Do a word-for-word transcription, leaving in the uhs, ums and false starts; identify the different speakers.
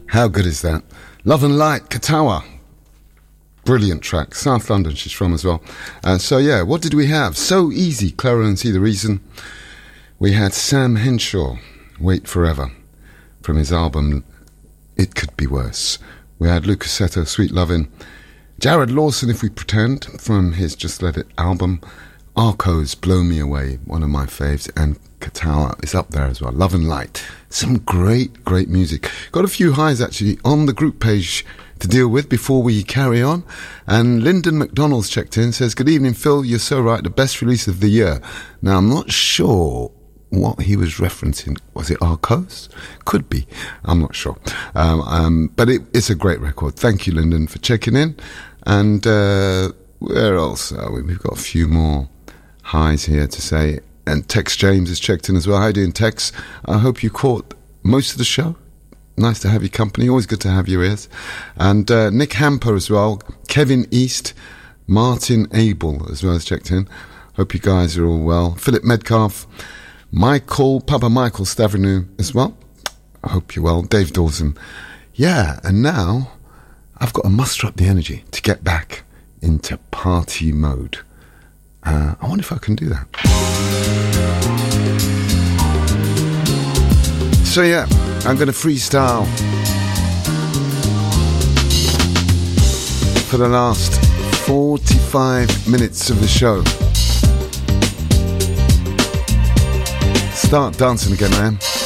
Speaker 1: How good is that? Love and Light, Katawa. Brilliant track. South London she's from as well. Uh, so yeah, what did we have? So Easy, Clara and See the Reason. We had Sam Henshaw, Wait Forever, from his album It Could Be Worse. We had Lucas Seto, Sweet Lovin'. Jared Lawson, If We Pretend, from his Just Let It album. Arco's Blow Me Away, one of my faves, and Katawa is up there as well. Love and Light. Some great, great music. Got a few highs actually on the group page to deal with before we carry on. And Lyndon McDonald's checked in, says, good evening, Phil, you're so right, the best release of the year. Now, I'm not sure what he was referencing. Was it Arcos? Could be. I'm not sure. Um, um, but it, it's a great record. Thank you, Lyndon, for checking in. And uh, where else are we? We've got a few more highs here to say. And Tex James has checked in as well. How you doing, Tex? I hope you caught most of the show. Nice to have your company. Always good to have your ears. And uh, Nick Hamper as well. Kevin East. Martin Abel as well has checked in. Hope you guys are all well. Philip Medcalf. Michael, Papa Michael Stavrenou as well. I hope you're well. Dave Dawson. Yeah, and now I've got to muster up the energy to get back into party mode. Uh, I wonder if I can do that. So yeah, I'm going to freestyle for the last forty-five minutes of the show. Start dancing again, man.